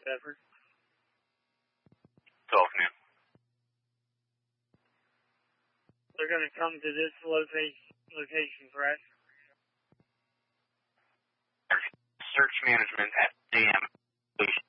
Bedford. 12 noon. They're going to come to this location, correct? Search management at JM.